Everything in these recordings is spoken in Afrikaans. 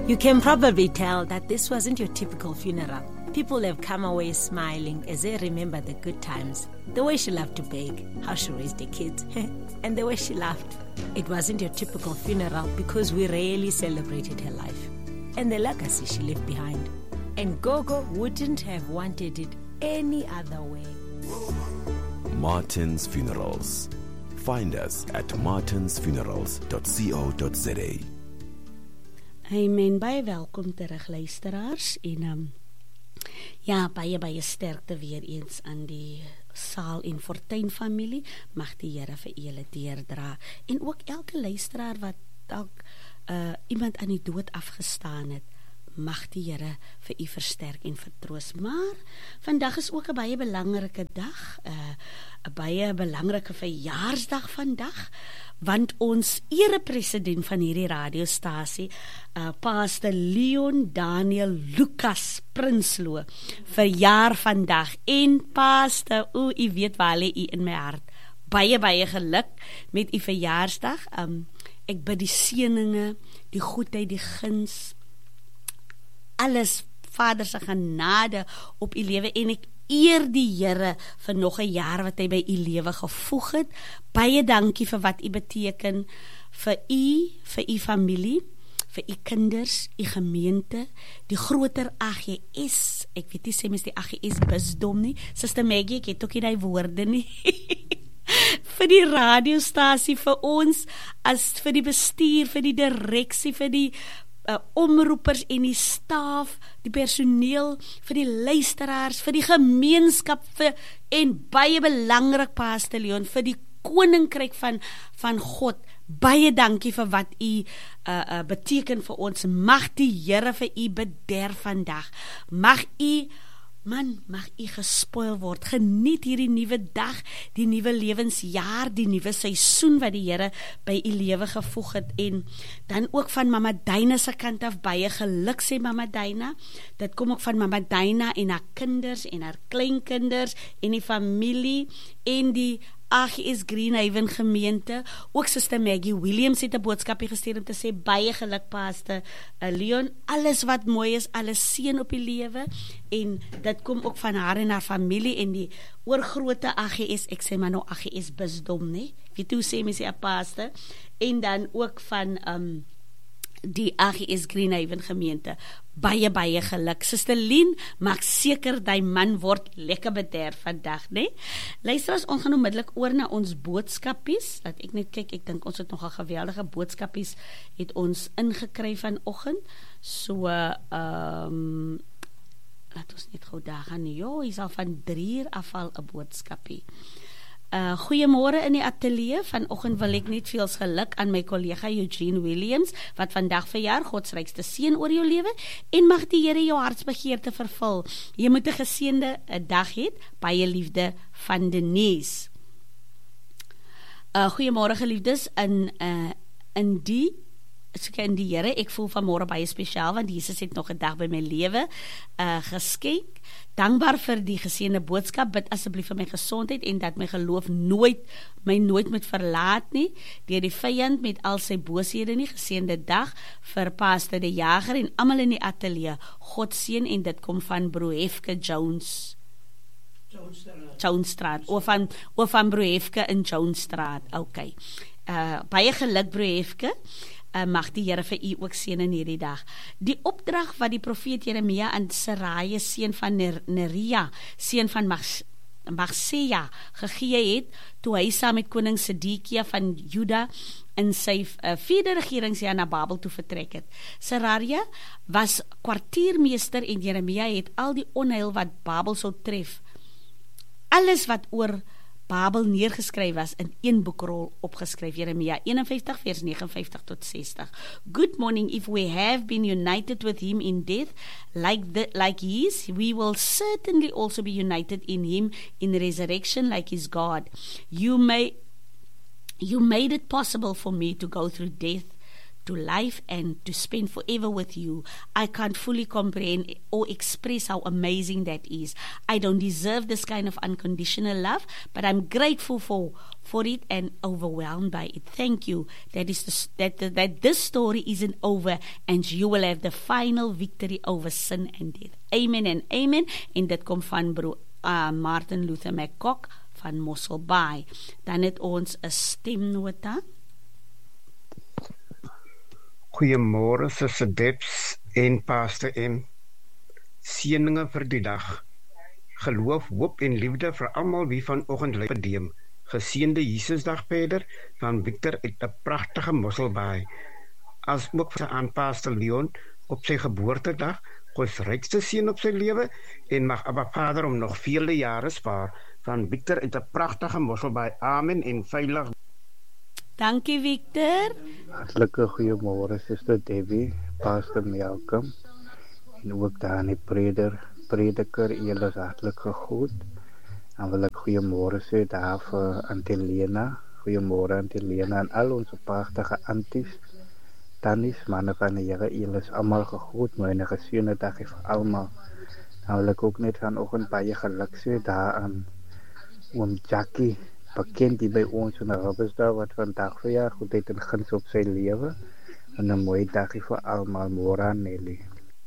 You can probably tell that this wasn't your typical funeral. People have come away smiling as they remember the good times, the way she loved to bake, how she raised the kids, and the way she laughed. It wasn't your typical funeral because we rarely celebrated her life and the legacy she left behind. And Gogo wouldn't have wanted it any other way. Martin's Funerals. Find us at martinsfunerals.co.za. Amen, baie welkom terug luisteraars en baie sterkte weer eens aan die Saal en Fortuin familie. Mag die Here vir julle deurdra en ook elke luisteraar wat dalk iemand aan die dood afgestaan het. Mag die Here vir u versterk en vertroos. Maar vandag is ook 'n baie belangrike dag, 'n baie belangrike verjaarsdag vandag, want ons erepresident van hierdie radiostasie, Pastor Leon Daniel Lucas Prinsloo, verjaar vandag. En Pastor, u weet waar lê u in my hart. Baie geluk met u verjaarsdag. Ek bid die seëninge, die goedheid, die guns, alles, Vader se genade op u lewe, en ek eer die Here vir nog 'n jaar wat hy by u lewe gevoeg het. Baie dankie vir wat u beteken vir u familie, vir u kinders, u gemeente, die groter AGS. Ek weet nie sê mens die AGS bisdom nie. Suster Maggie, ek het ook nie die woorde nie. Vir die radiostasie, vir ons, as vir die bestuur, vir die direksie, vir die omroepers en die staf, die personeel, vir die luisteraars, vir die gemeenskap, en baie belangrik, Pastor Leon, vir die koninkryk van God. Baie dankie vir wat u beteken vir ons. Mag die Here vir u bederf vandag. Mag u gespoil word. Geniet hierdie nuwe dag, die nuwe lewensjaar, die nuwe seisoen wat die Here by u lewe gevoeg het. En dan ook van Mama Dyna se kant af baie geluk, sê Mama Dyna. Dit kom ook van Mama Dyna en haar kinders en haar kleinkinders en die familie en die AGS Greenhaven gemeente. Ook Suster Maggie Williams het 'n boodskapie gestuur om te sê baie geluk, Pastor Leon. Alles wat mooi is, alles seën op die lewe, en dit kom ook van haar en haar familie en die oorgrote AGS, ek sê maar nou AGS bisdom, nee? Weet hoe sê mens die Pastor? En dan ook van die AGS Greenhaven gemeente. Baie geluk. Suster Lien, maak seker die man word lekker bederf vandag, nee? Luisteraars, ons gaan onmiddellik oor na ons boodskapies. Laat ek net kyk, ek dink ons het nogal geweldige boodskapies het ons ingekry vanoggend. So, laat ons net gou daar gaan. Jo, hier sal van 3 uur afval 'n boodskapie. Goeiemôre in die ateljee. Vanoggend wil ek net veel geluk aan my kollega Eugene Williams, wat vandag verjaar. God se rykste seën oor jou lewe, en mag die Here jou hartsbegeerte vervul. Jy moet 'n geseënde dag hê. Baie liefde van Denise. Goeiemôre geliefdes in die Here. Ek voel vanmôre baie spesiaal, want Jesus het nog 'n dag by my lewe geskenk. Dankbaar vir die geseënde boodskap. Bid asseblief vir my gesondheid en dat my geloof nooit moet verlaat nie deur die vyand met al sy booshede nie. Geseënde dag vir Pastor De Jager en almal in die ateljee. God seën, en dit kom van Broefke Jonesstraat, of van Broefke in Jonesstraat. Okay. Baie geluk, Broefke. Mag die Here vir u ook seën in hierdie dag. Die opdrag wat die profeet Jeremia aan Seraja, seun van Neria, seun van Magseja, gegee het, toe hy saam met koning Sedekia van Juda in sy 4de regeringsjaar na Babel toe vertrek het. Seraja was kwartiermeester en Jeremia het al die onheil wat Babel sou tref, alles wat oor Babel neergeskryf was, in een boekrol opgeskryf. Jeremia 51 vers 59 tot 60. Good morning. If we have been united with him in death like he is, we will certainly also be united in him in resurrection like his God. You made it possible for me to go through death, to life and to spend forever with you. I can't fully comprehend or express how amazing that is. I don't deserve this kind of unconditional love, but I'm grateful for it and overwhelmed by it. Thank you that this story isn't over and you will have the final victory over sin and death. Amen and amen. En dit kom van broer Martin Luther McCock van Mossel Bay. Dan het ons 'n stemnota. Goeiemôre Suster Debs en Pastor M. Seëninge vir die dag. Geloof, hoop en liefde vir almal wie vanoggend luister. Geseënde Jesusdag Peder van Victor uit 'n pragtige Mosselbaai. As ook vir aan Pastor Leon op sy geboortedag, Gods rykste seën op sy lewe en mag Abba Vader om nog vele jare spaar. Van Victor uit 'n pragtige Mosselbaai. Amen en veilig. Dankie Victor. Hartlike goeiemôre Suster Debbie, Pastor Malcolm en ook daar die prediker, julle is hartlik gegroet. En wil ek goeiemôre sê daar vir Auntie Lena. Goeiemôre Auntie Lena en al ons pragtige anties, tannies, manne van die Here, julle is almal gegroet, maar 'n geseënde dag vir almal. Nou wil ek ook net vanoggend baie geluk sê daar aan oom Jackie, bekend die by ons in Robertsdal wat vandag verjaar, goedheid en guns op sy lewe. En 'n mooi dagie vir almal, môre Nelly.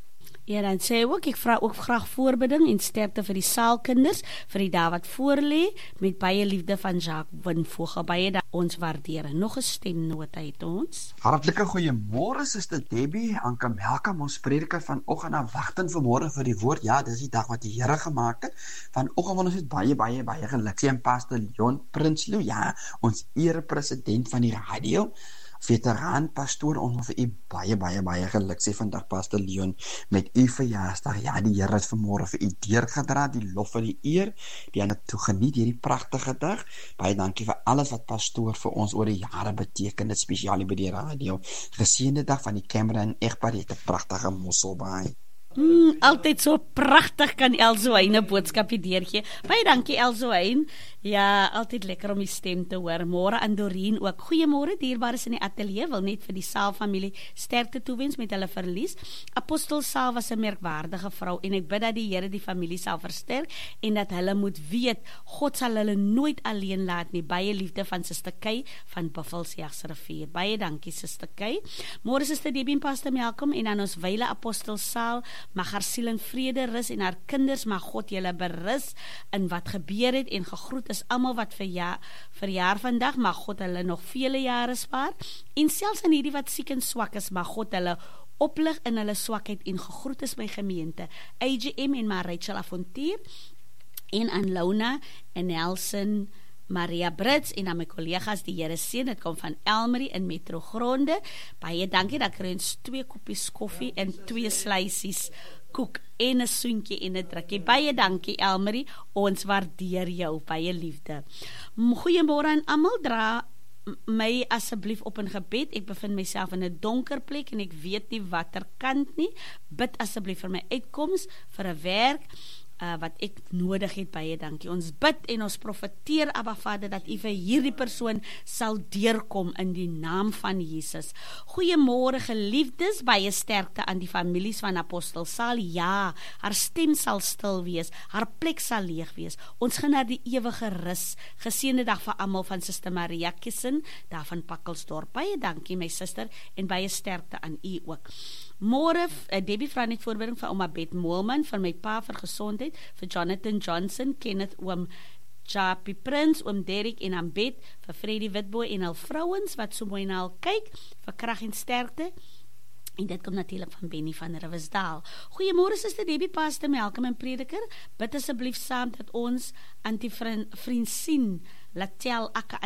Ja, dan sê ek vra ook graag voorbeding en sterkte vir die saalkinders vir die dag wat voorlê met baie liefde van Jacques Winvogel. Baie dat ons waardeer. Nog 'n stemnota het ons. Hartlike goeiemôre Suster Debbie, Anka Malcolm, ons prediker vanoggend na wagting vanmôre vir die woord. Ja, dis die dag wat die Here gemaak het. Vanoggend wil ons net baie geluk sê aan Pastor Leon Prinsloo, ja, ons erepresident van die radio. Veteraan pastoor, ons wil vir u baie geluk sê vandag Pastor Leon met u verjaarsdag. Ja, die Here het vanmôre vir u deurgedra, die lof en die eer, die aan toe geniet hierdie pragtige dag. Baie dankie vir alles wat pastoor vir ons oor die jare beteken, dit spesiaal by die radio. Geseënde dag van die Cameron egpaar, het 'n pragtige Mosselbaai. Altyd so pragtig kan Elsoeyn 'n boodskapie deurgee. Baie dankie Elsoeyn. Ja, altyd lekker om die stem te hoor. Môre aan Doreen ook. Goeiemôre dierbares in die ateljee. Wil net vir die Saal familie sterkte toewens met hulle verlies. Apostel Saal was 'n merkwaardige vrou en ek bid dat die Here die familie sal versterk en dat hulle moet weet God sal hulle nooit alleen laat nie. Baie liefde van Suster Kay van Buffelsjagsrivier. Baie dankie Suster Kay. Môre Suster Debbie en Pastor Malcolm en aan ons wyle Apostel Saal, mag haar siel in vrede rus en haar kinders mag God julle berus in wat gebeur het en gegroet is almal wat verjaar vandag, mag God hulle nog vele jare spaar en selfs aan hierdie wat siek en swak is, mag God hulle oplig in hulle swakheid en gegroet is my gemeente AGM en maar Rachel Afontier en aan Lona en Nelson Maria Brits en aan my kollegas die Here seën. Dit kom van Elmarie in Metro Gronde. Baie dankie, dat kry ons 2 koppies koffie en 2 slysies koek en 'n soentjie en 'n drukkie. Baie dankie Elmarie, ons waardeer jou, baie liefde. Goeiemôre aan almal, dra my asseblief op in gebed. Ek bevind myself in 'n donker plek en ek weet nie watter kant nie. Bid asseblief vir my uitkoms vir 'n werk wat ek nodig het. Baie dankie. Ons bid en ons profeteer Abba Vader dat u vir hierdie persoon sal deurkom in die naam van Jesus. Goeiemôre geliefdes, baie sterkte aan die families van Apostel Saal. Ja, haar stem sal stil wees, haar plek sal leeg wees. Ons gaan na die ewige rus. Geseënde dag vir almal van Suster Maria Kissen daar van Pakkelsdorp. Baie dankie my suster en baie sterkte aan u ook. Môre Debbie vra net voorbereiding vir ouma Bet Moelman, vir my pa vir gesondheid, vir Jonathan Johnson, Kenneth oom Chappie Prins, oom Derek en aan Bet, vir Freddie Witboy en al vrouens wat so mooi na al kyk, vir krag en sterkte. En dit kom natuurlik van Benny van Riversdal. Goeiemôre Suster Debbie, Pastor Malcolm en prediker. Bid asseblief saam dat ons anti-Francine Latel akka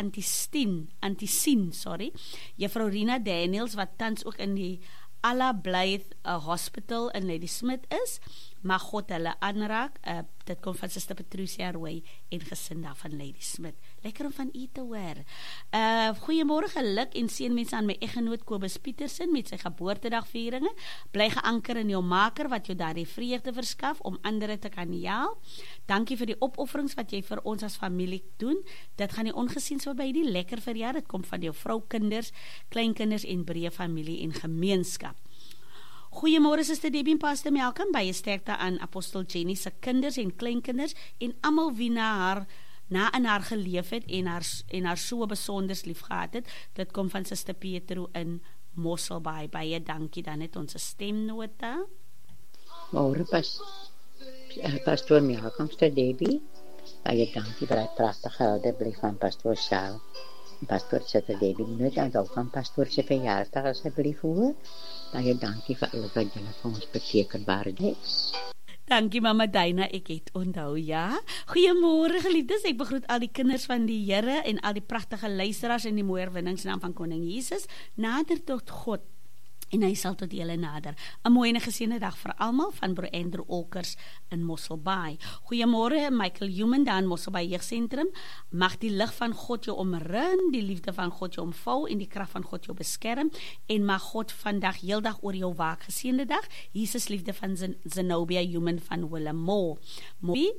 anti-sien, Juffrou Rina Daniels wat tans ook in die Alla Blythe Hospital in Ladysmith is, mag God hulle aanraak. Dit kom van Suster Patricia Roy en gesin daar van Ladysmith. Lekker om van u te hoor. Goeiemôre, geluk en seënwense aan my eggenoot Kobus Pietersen met sy geboortedagvieringe. Bly geanker in jou maker wat jou daardie vreugde verskaf om ander te kan help. Dankie vir die opofferings wat jy vir ons as familie doen. Dit gaan nie ongesiens verby die lekker verjaar. Dit kom van jou vrou, kinders, kleinkinders en breë familie en gemeenskap. Goeiemôre Suster Debbie en Pastor Malcolm, baie sterkte aan Apostel Jenny se kinders en kleinkinders en almal wie na in haar geleef het en haar so besonders lief gehad het. Dit kom van Suster Petro in Mosselbaai. Baie dankie, dan het ons 'n stemnota. Môre Pastor Malcolm, Suster Debbie. Baie dankie vir die pragtige ouderblik van Pastor Shaal. Pastor Suster Debbie, net aan van Pastor se verjaarsdag asseblief hoor. Baie dankie vir alles wat julle vir ons betekenbaar het. Dankie Mama Dyna, ek het onthou, ja. Goeiemôre geliefdes, ek begroet al die kinders van die Here en al die pragtige luisteraars in die mooi herwinningsnaam van Koning Jesus. Nader tot God en hy sal tot julle nader. 'n Mooi en geseënde dag vir almal van Broer Andrew Olkers in Mosselbaai. Goeiemôre Michael Human daar in Mosselbaai Jeugsentrum. Mag die lig van God jou omring, die liefde van God jou omvou en die krag van God jou beskerm en mag God vandag heeldag oor jou waak. Geseënde dag. Jesus liefde van Zenobia Human van Willemo. Mooi.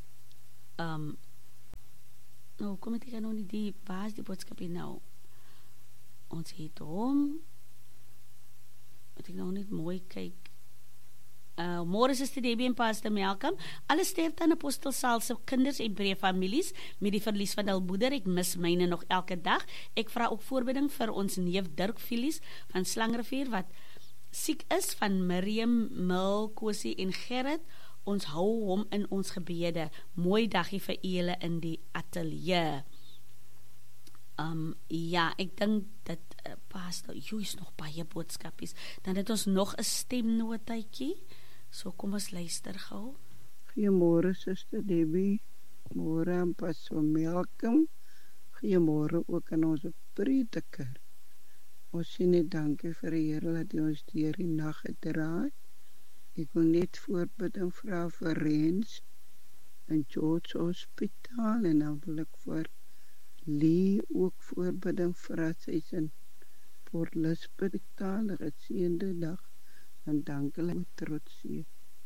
Nou kom ek nou nie die baas die boodskap hier nou. Ons het hom. Moet ek nou net mooi kyk. Môre Suster Debbie en Pastor Malcolm. Alle sterkte aan Apostel Saal se kinders en breë families met die verlies van hul moeder. Ek mis myne nog elke dag. Ek vra ook voorbeding vir ons neef Dirk Filies van Slangrivier wat siek is, van Miriam, Mil, Kosie en Gerrit. Ons hou hom in ons gebede. Mooi dagie vir julle in die ateljee. Ja, ek dink dat Pastor, jy is nog baie boodskapies. Dan het ons nog 'n stemnotaatjie. So kom ons luister gou. Goeiemôre Suster Debbie. Môre aan Pastor Malcolm. Goeiemôre ook aan ons prediker. Ons sê net dankie vir die Here dat hy ons deur die nag gedra. Ek wil net voorbeding vra vir Rens in George Hospitaal en dan wil ek vir Lee ook voorbeding vir sy in Port Elizabeth betaal, geseënde dag en dankie trots hier.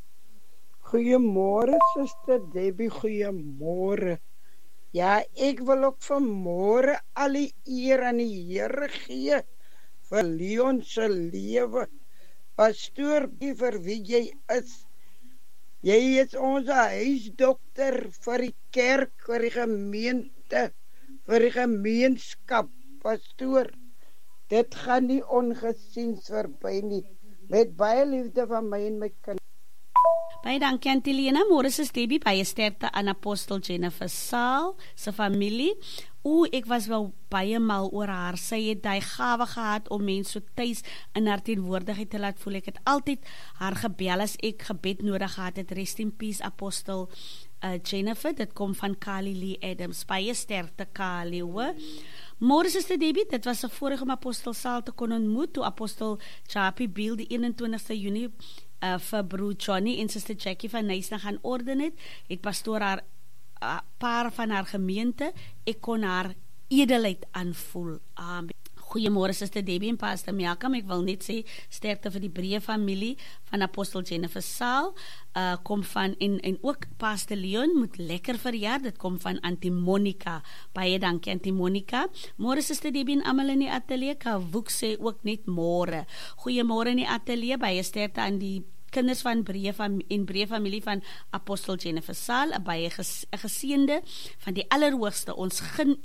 Goeiemôre Suster Debbie, goeiemôre. Ja, ek wil ook vanmôre al die eer aan die Here gee vir Leon se lewe. Pastoor, vir wie jy is. Jy is ons huisdokter vir die kerk, vir die gemeente, vir die gemeenskap, pastoor. Dit gaan nie ongesiens verby nie. Met baie liefde van my en my kind. Baie dankie aan Tilena. Môre is Debbie, baie sterkte aan Apostel Jennifer Saal se familie. Ek was wel baie mal oor haar. Sy het die gawe gehad om mense so tuis in haar teenwoordigheid te laat voel. Ek het altyd haar gebel as ek gebed nodig gehad het. Rest in peace Apostel Jennifer. Dit kom van Kali Lee Adams. Baie sterkte Kali, hoor. Môre Suster Debbie, dit was 'n voorreg om Apostel Saal te kon ontmoet toe Apostel Chappie Bill die 21ste Junie vir Broer Johnny en Suster Jackie van Nysna gaan orden het pastoor haar paar van haar gemeente, ek kon haar edelheid aanvoel. Amen. Goeiemôre Suster Debbie en Pastor Malcolm, ek wil net sê sterkte vir die breë familie van Apostel Jennifer Saal, kom van en ook Pastor Leon moet lekker verjaar, dit kom van Auntie Monica. Baie dankie Auntie Monica. Môre Suster Debbie en almal in die ateljee, Kawoek sê ook net môre. Goeiemôre in die ateljee, baie sterkte aan die kinders van breë familie van Apostel Jennifer Saal, 'n baie geseënde van die Allerhoogste. Ons gaan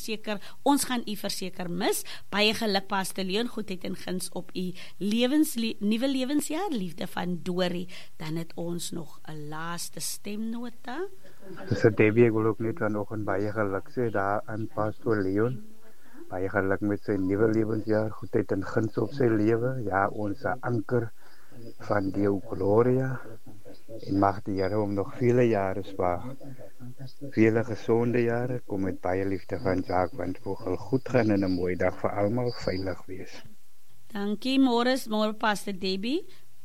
u verseker mis. Baie geluk Pastor Leon, goedheid en guns op u nuwe lewensjaar, liefde van Dorie. Dan het ons nog 'n laaste stemnota. Suster Debbie, ek wil ook net vanoggend baie geluk sê daar aan Pastor Leon. Baie geluk met sy nuwe lewensjaar, goedheid en guns op sy lewe. Ja, ons anker van die Gloria en mag die Here hom nog vele jare spaar. Vele gesonde jare, kom met baie liefde van Jacques van Vogel. Goed gaan en 'n mooi dag vir almal, veilig wees. Dankie, môre Pastor Debbie.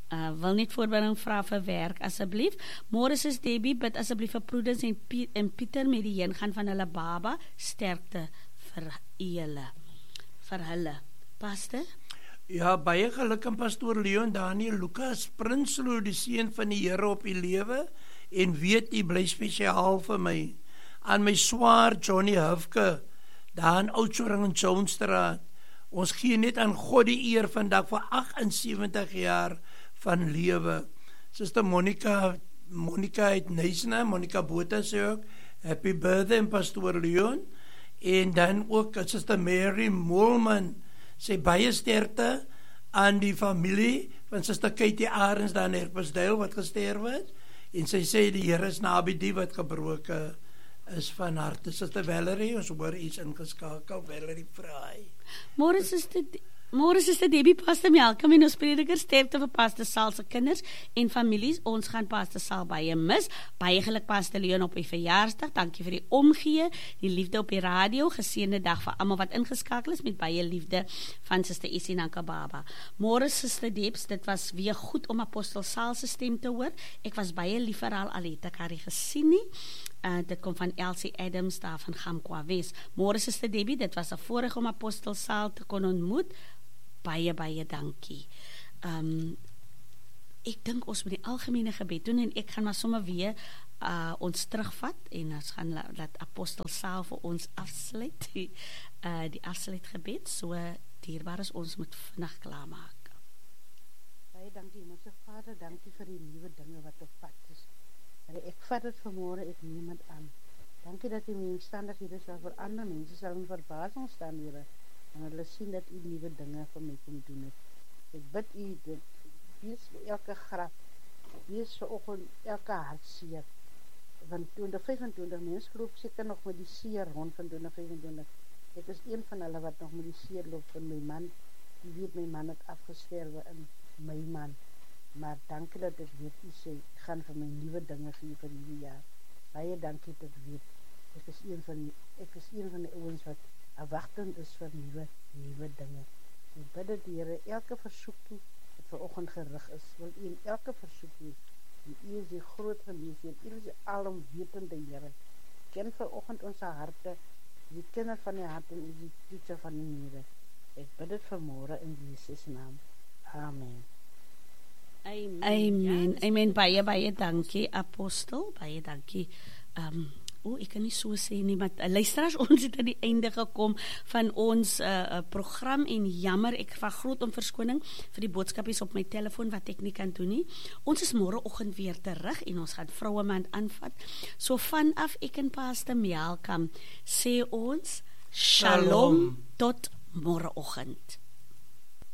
Wil net voorbereiding vra vir werk asseblief. Môre is Debbie, bid asseblief vir Prudence en Pieter met die heengaan van hulle baba, sterkte vir hulle. Pastor? Ja, baie geluk aan Pastoor Leon Daniel Lucas Prinsloo, die seun van die Here op die lewe, en weet die bly spesiaal vir my. Aan my swaar Johnny Hufke, daar in Oudtshoorn en Jonesstraat. Ons gee net aan God die eer vandag vir 78 jaar van lewe. Suster Monica uit Neisner, Monica Botha sê ook, happy birthday en Pastoor Leon. En dan ook Suster Mary Moelman, sê baie sterkte aan die familie van Suster Katie Arends daar in Herpesdale wat gesterf het. En sy sê die Here is naby die wat gebroke is van harte. Suster Valerie, ons hoor iets ingeskakel, Valerie Vraai. Môre is dit Debbie, Pastor Malcolm en ons prediker, sterkte vir Pastor Sal se kinders en families. Ons gaan Pastor Sal baie mis. Baie geluk Pastor Leon op die verjaarsdag. Dankie vir die omgee, die liefde op die radio. Geseënde dag vir almal wat ingeskakel is met baie liefde van Suster Essie en Anka Baba. Môre Suster Debs, dit was weer goed om Apostel Sal se stem te hoor. Ek was baie lief vir haar, al het ek haar gesien nie. Dit kom van Elsie Adams daar van Gamkwa Wes. Môre Suster Debbie, dit was 'n voorreg om Apostel Sal te kon ontmoet. Baie dankie. Ek dink ons moet die algemene gebed doen en ek gaan maar sommer weer ons terugvat en ons gaan laat Apostel Sal vir ons afsluit, die afsluitgebed, so dierbaar is ons moet vinnig klaarmaak. Baie dankie, Hemelse Vader, dankie vir die nuwe dinge wat op pad is. Ek vat dit vanmôre, ek neem dit aan. Dankie dat U my omstandighede sal verander, mense sal in verbasing staan, Here, en hulle sien dat U nuwe dinge vir my kom doen het. Ek bid U, wees vir elke graf, wees vir oggend elke hartseer, want 2025, mens loop seker nog met die seer rond van 2025. Ek is een van hulle wat nog met die seer loop van my man, die weet my man het afgesterwe in my man, maar dankie dat ek weet U sê, ek gaan vir my nuwe dinge gee vir hierdie jaar. Baie dankie dat ek weet, ek is een van die ouens wat afwagtend is vir nuwe dinge. Ek bid dat die Here elke versoeking wat vanoggend gerig is, wil U in elke versoeking, en U is die groot geneesheer, U is die alomwetende Here. Ken vanoggend ons harte, die kenner van die hart en die toetser van die niere. Ek bid dit vanmôre in Jesus naam. Amen. Amen. Baie dankie, Apostel. Baie dankie. Ek kan nie so sê nie, maar luisteraars, ons het aan die einde gekom van ons program en jammer, ek vra groot om verskoning vir die boodskapies op my telefoon wat ek nie kan doen nie. Ons is môreoggend weer terug en ons gaan Vroue Maand aanvat. So vanaf ek en Pastor Malcolm sê ons Shalom tot môreoggend.